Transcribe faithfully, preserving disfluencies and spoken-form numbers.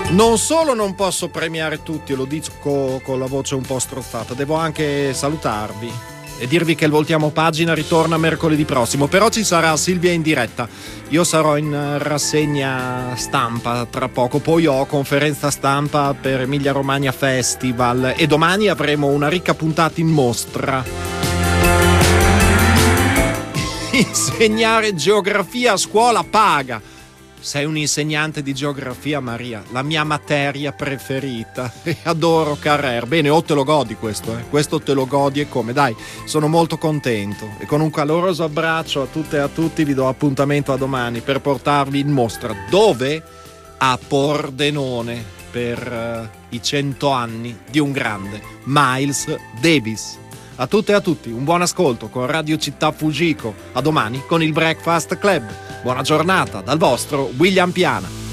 Non solo non posso premiare tutti, lo dico con la voce un po' strozzata, devo anche salutarvi e dirvi che il Voltiamo Pagina ritorna mercoledì prossimo, però ci sarà Silvia in diretta. Io sarò in rassegna stampa tra poco, poi ho conferenza stampa per Emilia Romagna Festival e domani avremo una ricca puntata in mostra. Insegnare geografia a scuola paga. Sei un insegnante di geografia, Maria, la mia materia preferita, e adoro Carrère. Bene, o te lo godi questo, eh? Questo te lo godi e come, dai, sono molto contento. E con un caloroso abbraccio a tutte e a tutti vi do appuntamento a domani per portarvi in mostra. Dove? A Pordenone, per uh, i cento anni di un grande, Miles Davis. A tutte e a tutti un buon ascolto con Radio Città Fujiko. A domani con il Breakfast Club. Buona giornata dal vostro William Piana.